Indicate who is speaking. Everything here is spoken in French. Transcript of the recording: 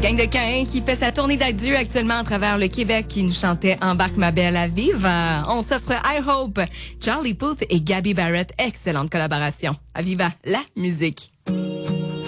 Speaker 1: Gang de Caïn qui fait sa tournée d'adieu actuellement à travers le Québec, qui nous chantait Embarque ma belle à vivre. On s'offre I Hope, Charlie Puth et Gabby Barrett. Excellente collaboration. À Viva la musique.